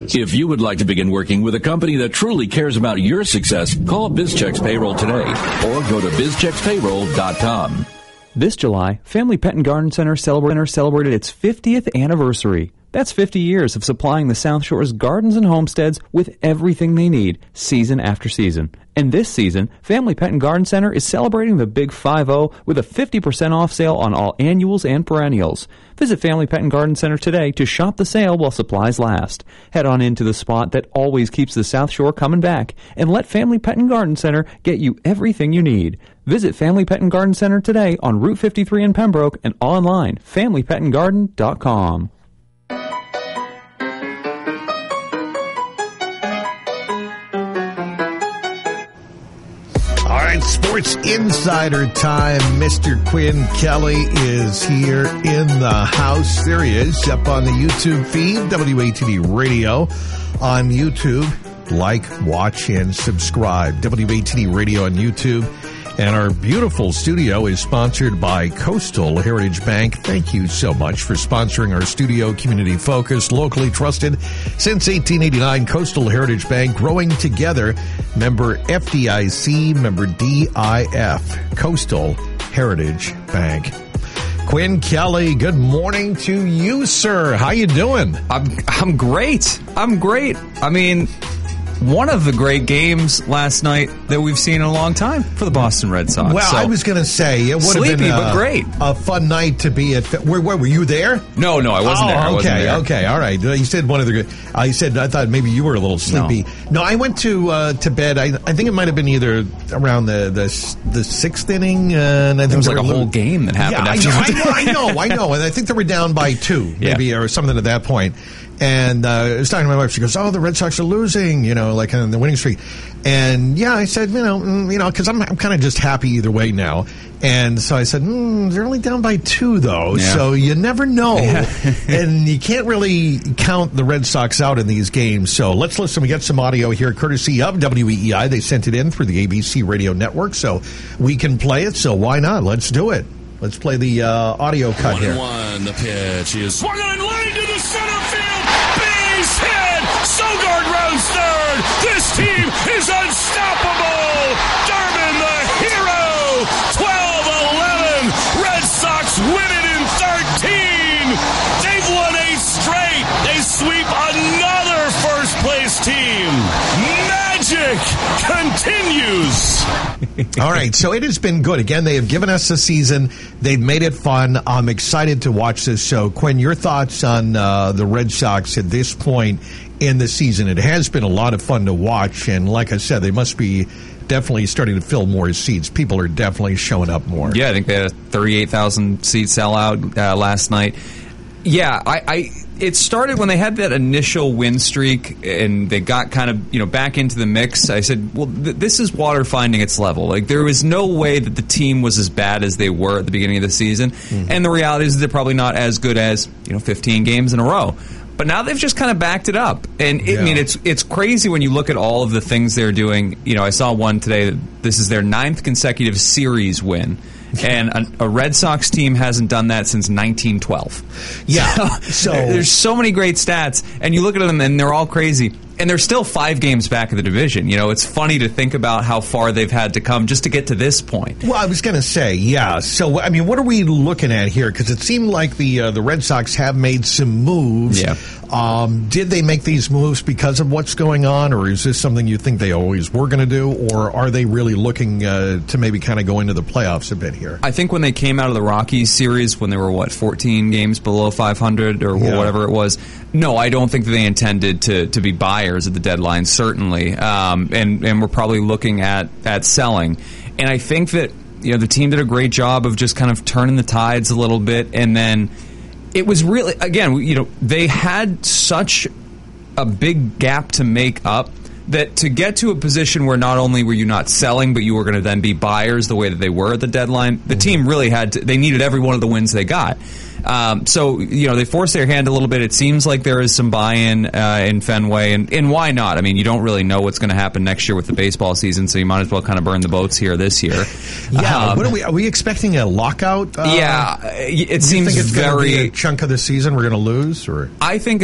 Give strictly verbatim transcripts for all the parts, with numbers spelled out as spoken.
services. If you would like to begin working with a company that truly cares about your success, call BizChecks Payroll today or go to biz checks payroll dot com. This July, Family Pet and Garden Center celebrated its fiftieth anniversary. That's fifty years of supplying the South Shore's gardens and homesteads with everything they need, season after season. And this season, Family Pet and Garden Center is celebrating the Big five oh with a fifty percent off sale on all annuals and perennials. Visit Family Pet and Garden Center today to shop the sale while supplies last. Head on into the spot that always keeps the South Shore coming back and let Family Pet and Garden Center get you everything you need. Visit Family Pet and Garden Center today on Route fifty-three in Pembroke and online, family pet and garden dot com. Sports Insider time. Mister Quinn Kelly is here in the house. There he is, up on the YouTube feed, W A T D Radio on YouTube. Like, watch, and subscribe. W A T D Radio on YouTube. And our beautiful studio is sponsored by Coastal Heritage Bank. Thank you so much for sponsoring our studio. Community focused, locally trusted since eighteen eighty-nine. Coastal Heritage Bank, growing together. Member F D I C, member D I F. Coastal Heritage Bank. Quinn Kelly, good morning to you, sir. How you doing? I'm I'm great. I'm great. I mean, one of the great games last night that we've seen in a long time for the Boston Red Sox. Well, so, I was going to say, it would have sleepy, been a, but great. a fun night to be at. Where, where were you there? No, no, I wasn't oh, there. I okay, wasn't there. okay, all right. You said one of the. I uh, said I thought maybe you were a little sleepy. No, no I went to uh, to bed. I I think it might have been either around the the, the sixth inning. Uh, and I think it was like a little, whole game that happened. Yeah, after I, know, I know, I know, I know. And I think they were down by two, maybe, yeah. or something at that point. And uh, I was talking to my wife. She goes, "Oh, the Red Sox are losing," you know, like on the winning streak. And yeah, I said, you know, mm, you know, because I'm I'm kind of just happy either way now. And so I said, mm, they're only down by two though, yeah. so you never know, yeah. and you can't really count the Red Sox out in these games. So let's listen. We got some audio here, courtesy of W E E I. They sent it in through the A B C Radio Network, so we can play it. So why not? Let's do it. Let's play the uh, audio cut one here. One, the pitch is swung on line to the center field. Base hit. Sogard rounds third. This team is unstoppable. Durbin, the hero. twelve eleven. Red Sox win it in thirteen. They've won eight straight. They sweep another first place team. Magic continues. All right, so it has been good. Again, they have given us a season. They've made it fun. I'm excited to watch this show. Quinn, your thoughts on uh, the Red Sox at this point in the season? It has been a lot of fun to watch, and like I said, they must be definitely starting to fill more seats. People are definitely showing up more. Yeah, I think they had a thirty-eight thousand seat sellout uh, last night. Yeah, I... I It started when they had that initial win streak and they got kind of, you know, back into the mix. I said, well, th- this is water finding its level. Like, there was no way that the team was as bad as they were at the beginning of the season. Mm-hmm. And the reality is they're probably not as good as, you know, fifteen games in a row. But now they've just kind of backed it up. And, it, yeah. I mean, it's it's crazy when you look at all of the things they're doing. You know, I saw one today that this is their ninth consecutive series win. And a, a Red Sox team hasn't done that since nineteen twelve. Yeah. So, so there's so many great stats, and you look at them, and they're all crazy. And they're still five games back of the division. You know, it's funny to think about how far they've had to come just to get to this point. Well, I was going to say, yeah. So, I mean, what are we looking at here? Because it seemed like the uh, the Red Sox have made some moves. Yeah. Um, did they make these moves because of what's going on, or is this something you think they always were going to do, or are they really looking uh, to maybe kind of go into the playoffs a bit here? I think when they came out of the Rockies series, when they were, what, fourteen games below five hundred or yeah. whatever it was, no, I don't think that they intended to, to be buyers at the deadline, certainly, um, and, and we're probably looking at, at selling. And I think that, you know, the team did a great job of just kind of turning the tides a little bit, and then it was really, again, you know, they had such a big gap to make up that to get to a position where not only were you not selling, but you were going to then be buyers the way that they were at the deadline, the mm-hmm. team really had to, they needed every one of the wins they got. Um, so, you know, they forced their hand a little bit. It seems like there is some buy-in uh, in Fenway, and, and why not? I mean, you don't really know what's going to happen next year with the baseball season, so you might as well kind of burn the boats here this year. Yeah, um, what are we? Are we expecting a lockout? Uh, yeah, it do seems you think it's very gonna be a chunk of the season we're going to lose, or I think it.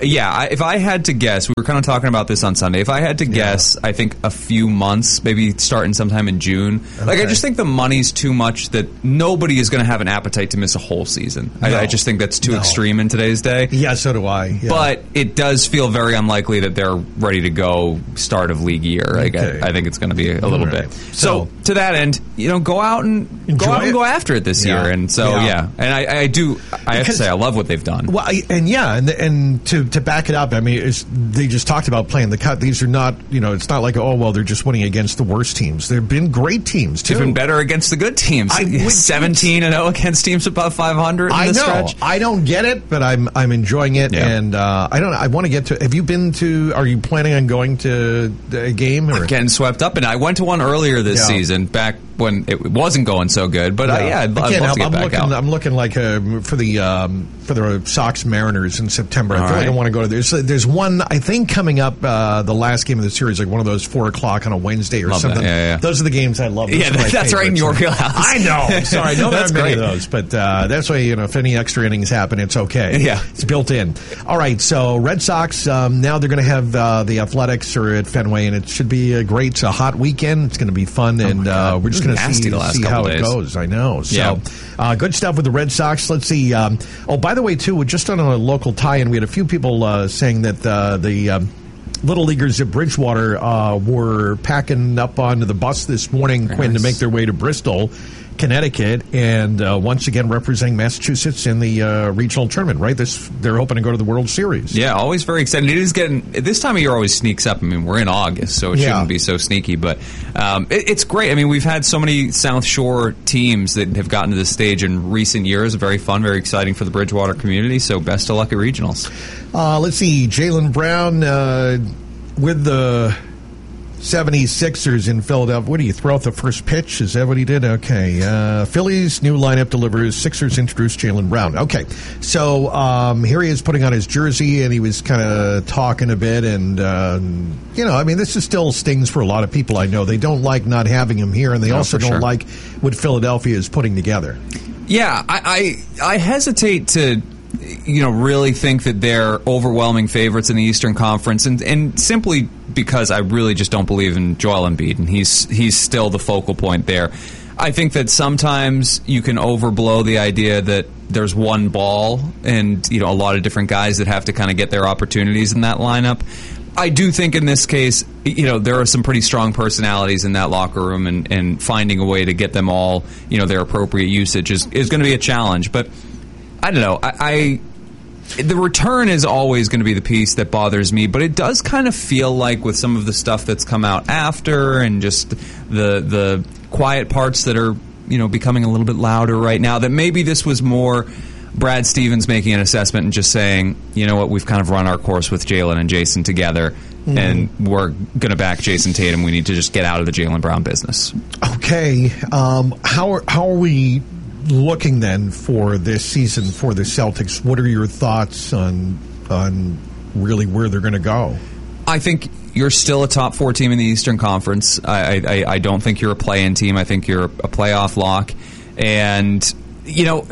Yeah, I, if I had to guess, we were kind of talking about this on Sunday. If I had to guess, yeah. I think a few months, maybe starting sometime in June. Okay. Like, I just think the money's too much that nobody is going to have an appetite to miss a whole season. No. I, I just think that's too no. extreme in today's day. Yeah, so do I. Yeah. But it does feel very unlikely that they're ready to go start of league year. Like, okay. I, I think it's going to be a, a little right. bit. So, so, to that end, you know, go out and go out and it. go after it this yeah. year. And so, yeah. yeah. And I, I do, I because, have to say, I love what they've done. Well, I, and yeah, and and to, to back it up, I mean, it's, they just talked about playing the cut. These are not, you know, it's not like, oh, well, they're just winning against the worst teams. They've been great teams, too. They've been better against the good teams. I, seventeen and oh against teams above five hundred in I the know. stretch. I don't get it, but I'm I'm enjoying it. Yeah. And uh, I don't I want to get to, have you been to, are you planning on going to a game? Or? I'm getting swept up in it. I went to one earlier this yeah. season, back when it wasn't going so good. But yeah, uh, yeah I'd, I'd love to get I'm back looking, out. I'm looking like a, for the um, for the Sox Mariners in September. All I feel right. like I want to go to there's there's one I think coming up uh, the last game of the series, like one of those four o'clock on a Wednesday or love something. Yeah, yeah. Those are the games I love. Those yeah, that's favorites. Right in your wheelhouse. I know. I'm sorry, I know that's there are many great. of those, but uh, that's why, you know, if any extra innings happen, it's okay. Yeah, it's built in. All right, so Red Sox um, now they're going to have uh, the Athletics are at Fenway, and it should be a great, a hot weekend. It's going to be fun, oh and uh, we're just going to see, see how days. it goes. I know. So yeah. uh, good stuff with the Red Sox. Let's see. Um, oh, by the way, too, just on a local tie-in, we had a few people uh, saying that uh, the. Um, Little Leaguers at Bridgewater uh, were packing up onto the bus this morning, Very Quinn, nice. to make their way to Bristol, Connecticut, and uh, once again representing Massachusetts in the uh, regional tournament, right? This They're hoping to go to the World Series. Yeah, always very excited. It is getting, this time of year always sneaks up. I mean, we're in August, so it yeah. shouldn't be so sneaky, but um, it, it's great. I mean, we've had so many South Shore teams that have gotten to this stage in recent years. Very fun, very exciting for the Bridgewater community, so best of luck at regionals. Uh, let's see, Jaylen Brown uh, with the seventy-sixers in Philadelphia. What do you throw out the first pitch? Is that what he did? Okay. Uh, Phillies new lineup delivers. Sixers introduce Jaylen Brown. Okay. So um, here he is putting on his jersey, and he was kind of talking a bit. And, uh, you know, I mean, this is still stings for a lot of people I know. They don't like not having him here, and they no, also don't sure. like what Philadelphia is putting together. Yeah, I, I, I hesitate to... you know, really think that they're overwhelming favorites in the Eastern Conference, and, and simply because I really just don't believe in Joel Embiid, and he's he's still the focal point there. I think that sometimes you can overblow the idea that there's one ball and, you know, a lot of different guys that have to kind of get their opportunities in that lineup. I do think in this case, you know, there are some pretty strong personalities in that locker room, and, and finding a way to get them all, you know, their appropriate usage is, is going to be a challenge, but I don't know. I, I the return is always going to be the piece that bothers me, but it does kind of feel like with some of the stuff that's come out after, and just the the quiet parts that are, you know, becoming a little bit louder right now, that maybe this was more Brad Stevens making an assessment and just saying, you know what, we've kind of run our course with Jaylen and Jason together, mm-hmm. and we're going to back Jason Tatum. We need to just get out of the Jaylen Brown business. Okay, um, how are, how are we looking then for this season for the Celtics? What are your thoughts on on really where they're going to go? I think you're still a top four team in the Eastern Conference. I, I, I don't think you're a play-in team. I think you're a playoff lock. And, you know,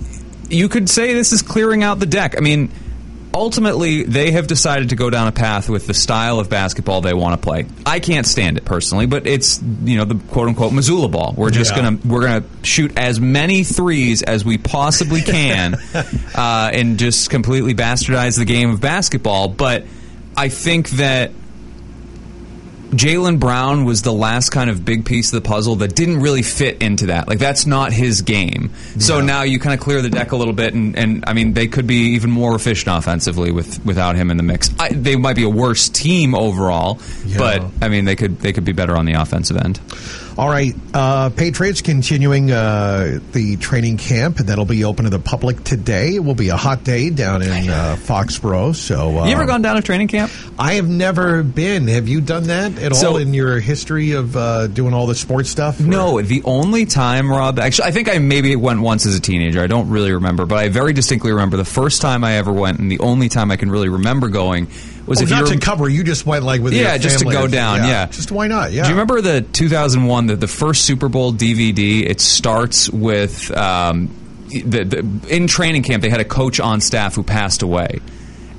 you could say this is clearing out the deck. I mean, ultimately, they have decided to go down a path with the style of basketball they want to play. I can't stand it personally, but it's, you know, the quote-unquote Missoula ball. We're just yeah. gonna we're gonna shoot as many threes as we possibly can, uh, and just completely bastardize the game of basketball. But I think that Jaylen Brown was the last kind of big piece of the puzzle that didn't really fit into that. Like, that's not his game. Yeah. So now you kind of clear the deck a little bit, and, and I mean, they could be even more efficient offensively with without him in the mix. I, they might be a worse team overall, yeah. but I mean, they could they could be better on the offensive end. All right, uh, Patriots continuing uh, the training camp, and that'll be open to the public today. It will be a hot day down in uh, Foxborough. So, uh, you ever gone down to training camp? I have never been. Have you done that at so, all in your history of uh, doing all the sports stuff? Or? No, the only time, Rob, actually, I think I maybe went once as a teenager. I don't really remember, but I very distinctly remember the first time I ever went, and the only time I can really remember going was oh, if not you to cover. You just went like with yeah, your family. just to go down. Yeah. yeah, just why not? Yeah. Do you remember the two thousand one, the, the first Super Bowl D V D? It starts with um, the, the in training camp. They had a coach on staff who passed away.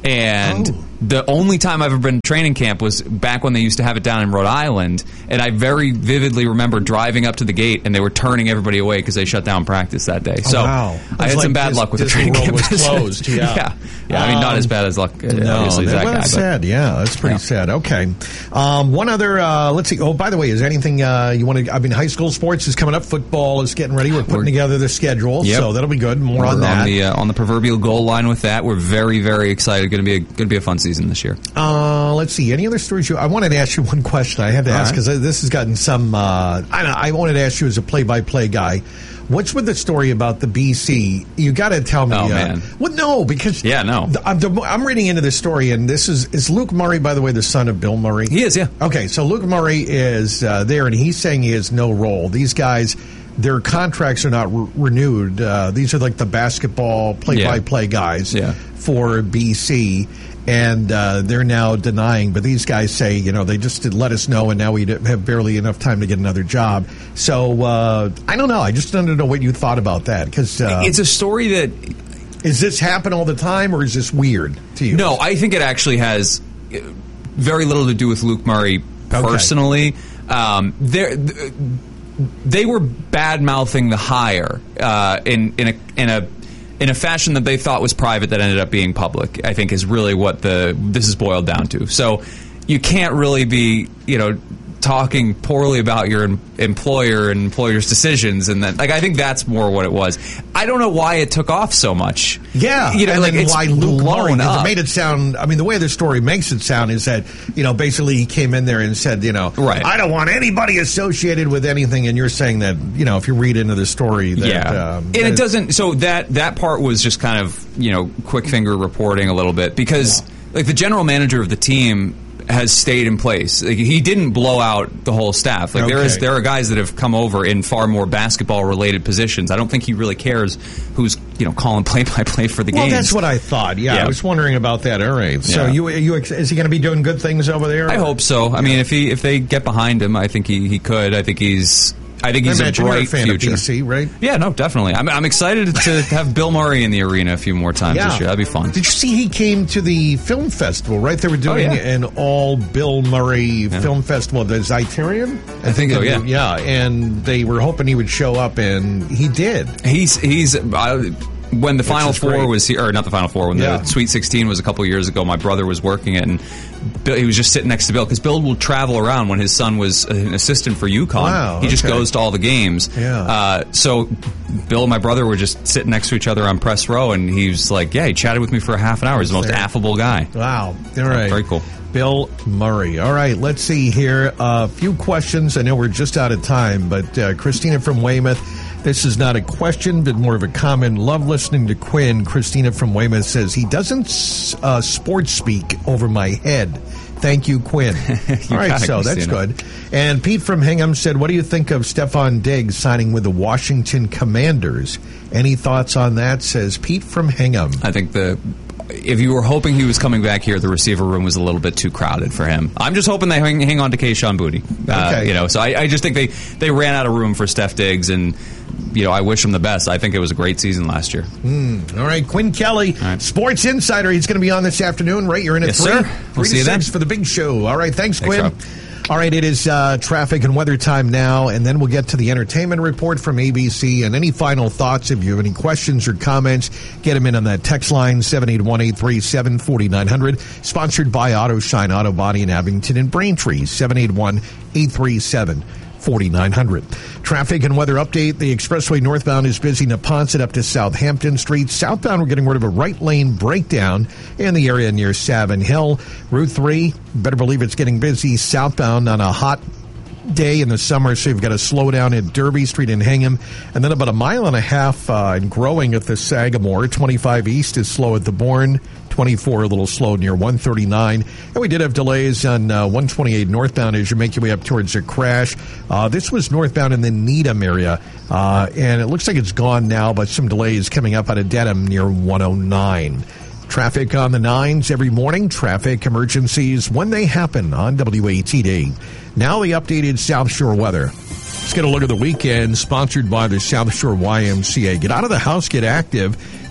And Oh. the only time I've ever been to training camp was back when they used to have it down in Rhode Island. And I very vividly remember driving up to the gate and they were turning everybody away because they shut down practice that day. So wow. I had It's some like bad Dis- luck with the Disney training World camp. was closed, yeah. yeah. Yeah, I mean, not Um, as bad as luck, uh, No, obviously, as that, that well, guy. that's but- sad. Yeah, that's pretty Yeah. sad. Okay. Um, one other, uh, let's see. Oh, by the way, is anything uh, you want to, I mean, high school sports is coming up. Football is getting ready. We're putting We're- together the schedule, Yep. so that'll be good. More We're on that. on the uh, on the proverbial goal line with that. We're very very excited. Going to be a, going to be a fun season this year. Uh, let's see. Any other stories? You, I wanted to ask you one question. I have to All ask right. because this has gotten some. Uh, I don't know, I wanted to ask you as a play-by-play guy. What's with the story about the B C? You got to tell me. Oh, uh, man. Well, no, because Yeah, no. the- I'm, the- I'm reading into this story, and this is is Luke Murray, by the way, the son of Bill Murray. He is, yeah. Okay, so Luke Murray is uh, there, and he's saying he has no role. These guys, their contracts are not re- renewed. Uh, these are like the basketball play-by-play guys Yeah. for B C, and uh, they're now denying. But these guys say, you know, they just did let us know, and now we have barely enough time to get another job. So uh, I don't know. I just wanted to know what you thought about that, because uh, It's a story that is this happen all the time, or is this weird to you? no, I think it actually has uh, very little to do with Luke Murray personally. Um, they're, th- they were bad mouthing the hire uh, in in a in a in a fashion that they thought was private that ended up being public. I think is really what the this is boiled down to. So you can't really be you know talking poorly about your em- employer and employer's decisions, and then like I think that's more what it was. I don't know why it took off so much. Yeah, you know, and like then it's why Luke Murray? blown 'Cause up. it made it sound. I mean, the way the story makes it sound is that you know basically he came in there and said, you know, Right. I don't want anybody associated with anything, and you're saying that you know if you read into the story, that, yeah, um, and that- it doesn't. So that that part was just kind of you know quick finger reporting a little bit because like the general manager of the team has stayed in place. Like, he didn't blow out the whole staff. Like there is Okay. there are guys that have come over in far more basketball related positions. I don't think he really cares who's you know calling play by play for the Well, games. that's what I thought. Yeah, Yeah. I was wondering about that. All right, so Yeah. you you ex- is he going to be doing good things over there? I hope so. I mean, if he if they get behind him, I think he, he could. I think he's. I think I he's a imagine you're a bright fan future. of B C, right? Yeah, no, definitely. I'm, I'm excited to have Bill Murray in the arena a few more times this year. That'd be fun. Did you see he came to the film festival, right? They were doing Oh, yeah. an all Bill Murray film festival, the Zeiterion? I think so, they yeah. do- Yeah, and they were hoping he would show up, and he did. He's he's uh, when the Final is Four great. was here, or not the Final Four, when Yeah. the Sweet sixteen was a couple years ago. My brother was working it, and Bill, he was just sitting next to Bill because Bill will travel around. When his son was an assistant for UConn, Wow, he just okay. goes to all the games. Yeah. Uh, so Bill and my brother were just sitting next to each other on press row, and he was like, "Yeah, he chatted with me for a half an hour. He's the most There. affable guy." Wow. All right. Very cool. Bill Murray. All right, let's see here. A few questions. I know we're just out of time, but uh, Christina from Weymouth, this is not a question, but more of a comment. Love listening to Quinn. Christina from Weymouth says, he doesn't uh, sports speak over my head. Thank you, Quinn. All right, got it, so that's Christina. good. And Pete from Hingham said, what do you think of Stephon Diggs signing with the Washington Commanders? Any thoughts on that, says Pete from Hingham. I think the if you were hoping he was coming back here, the receiver room was a little bit too crowded for him. I'm just hoping they hang, hang on to Kayshon Boutte. Uh, Okay. You know, so I, I just think they, they ran out of room for Steph Diggs, and you know, I wish him the best. I think it was a great season last year. All right, Quinn Kelly, right. Sports Insider. He's going to be on this afternoon, right? You're in at Yes, three, sir. three We'll to see you six then. for the big show. All right, thanks, Thanks, Quinn. Rob. All right, it is uh, traffic and weather time now, and then we'll get to the entertainment report from A B C. And any final thoughts, if you have any questions or comments, get them in on that text line, seven eight one, eight three seven, four nine zero zero. Sponsored by Auto Shine Auto Body in Abington and Braintree, seven eight one, eight three seven, four nine zero zero. Traffic and weather update. The expressway northbound is busy Neponset up to Southampton Street. Southbound, we're getting rid of a right lane breakdown in the area near Savin Hill. Route three, better believe it's getting busy southbound on a hot day in the summer, so you've got to slow down at Derby Street in Hingham, and then about a mile and a half uh, and growing at the Sagamore. twenty-five east is slow at the Bourne, twenty-four a little slow near one thirty-nine, and we did have delays on uh, one twenty-eight northbound as you make your way up towards the crash. Uh, this was northbound in the Needham area, uh, and it looks like it's gone now, but some delays coming up out of Dedham near one oh nine. Traffic on the nines every morning. Traffic emergencies when they happen on W A T D. Now the updated South Shore weather. Let's get a look at the weekend, sponsored by the South Shore Y M C A. Get out of the house, get active.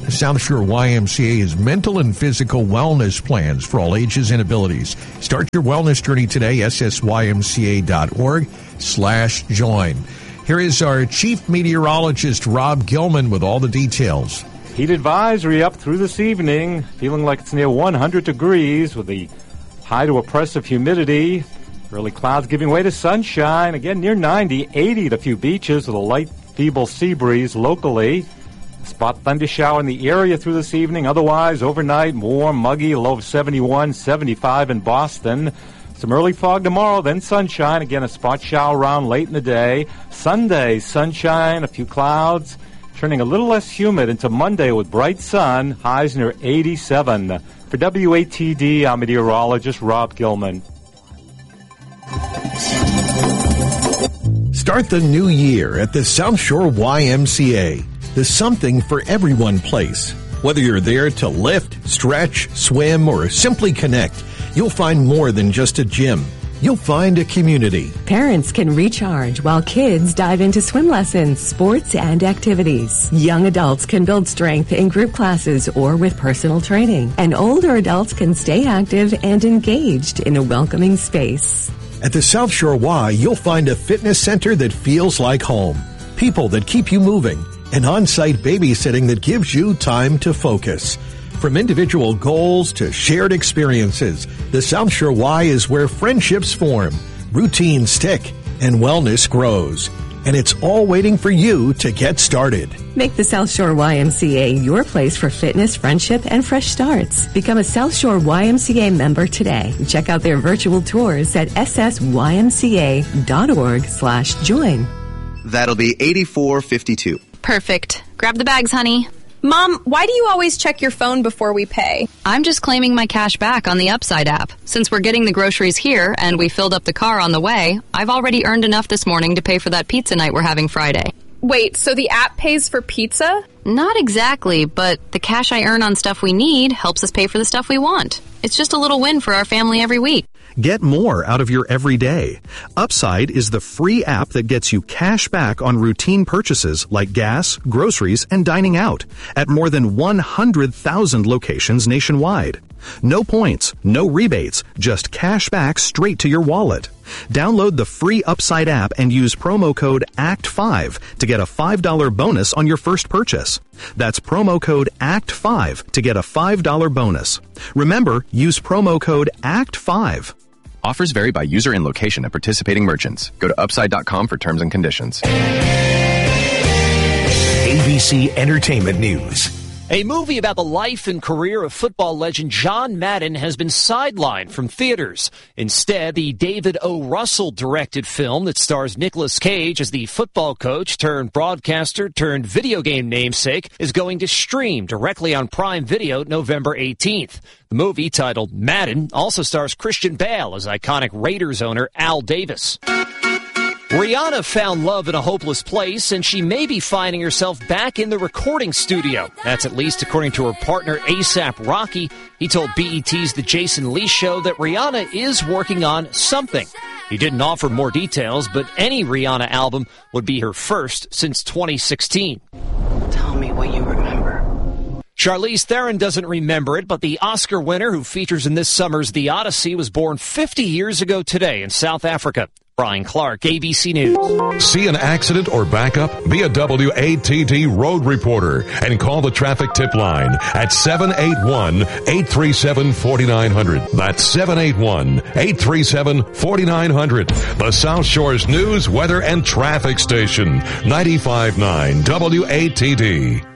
South Shore Y M C A's mental and physical wellness plans for all ages and abilities. Start your wellness journey today, s s y m c a dot org slash join. Here is our chief meteorologist, Rob Gilman, with all the details. Heat advisory up through this evening, feeling like it's near one hundred degrees with the high to oppressive humidity. Early clouds giving way to sunshine. Again, near ninety, eighty at a few beaches with a light, feeble sea breeze locally. Spot thunder shower in the area through this evening. Otherwise, overnight, warm, muggy, low of seventy-one, seventy-five in Boston. Some early fog tomorrow, then sunshine. Again, a spot shower around late in the day. Sunday, sunshine, a few clouds. Turning a little less humid into Monday with bright sun. Highs near eighty-seven. For W A T D, I'm meteorologist Rob Gilman. Start the new year at the South Shore Y M C A, the Something for Everyone place. Whether you're there to lift, stretch, swim, or simply connect, you'll find more than just a gym. You'll find a community. Parents can recharge while kids dive into swim lessons, sports, and activities. Young adults can build strength in group classes or with personal training. And older adults can stay active and engaged in a welcoming space. At the South Shore Y, you'll find a fitness center that feels like home, people that keep you moving, and on-site babysitting that gives you time to focus. From individual goals to shared experiences, the South Shore Y is where friendships form, routines stick, and wellness grows. And it's all waiting for you to get started. Make the South Shore Y M C A your place for fitness, friendship, and fresh starts. Become a South Shore Y M C A member today. Check out their virtual tours at s s y m c a dot org slash join. That'll be eighty-four fifty-two. Perfect. Grab the bags, honey. Mom, why do you always check your phone before we pay? I'm just claiming my cash back on the Upside app. Since we're getting the groceries here and we filled up the car on the way, I've already earned enough this morning to pay for that pizza night we're having Friday. Wait, so the app pays for pizza? Not exactly, but the cash I earn on stuff we need helps us pay for the stuff we want. It's just a little win for our family every week. Get more out of your everyday. Upside is the free app that gets you cash back on routine purchases like gas, groceries, and dining out at more than one hundred thousand locations nationwide. No points, no rebates, just cash back straight to your wallet. Download the free Upside app and use promo code A C T five to get a five dollars bonus on your first purchase. That's promo code A C T five to get a five dollars bonus. Remember, use promo code A C T five. Offers vary by user and location at participating merchants. Go to upside dot com for terms and conditions. A B C Entertainment News. A movie about the life and career of football legend John Madden has been sidelined from theaters. Instead, the David O. Russell directed film that stars Nicolas Cage as the football coach turned broadcaster turned video game namesake is going to stream directly on Prime Video November eighteenth. The movie, titled Madden, also stars Christian Bale as iconic Raiders owner Al Davis. Rihanna found love in a hopeless place, and she may be finding herself back in the recording studio. That's at least according to her partner ASAP Rocky. He told B E T's The Jason Lee Show that Rihanna is working on something. He didn't offer more details, but any Rihanna album would be her first since twenty sixteen. Tell me what you remember. Charlize Theron doesn't remember it, but the Oscar winner who features in this summer's The Odyssey was born fifty years ago today in South Africa. Brian Clark, A B C News. See an accident or backup? Be a W A T D road reporter and call the traffic tip line at seven eight one, eight three seven, four nine zero zero. That's seven eight one, eight three seven, four nine zero zero. The South Shore's news, weather, and traffic station. ninety-five point nine W A T D.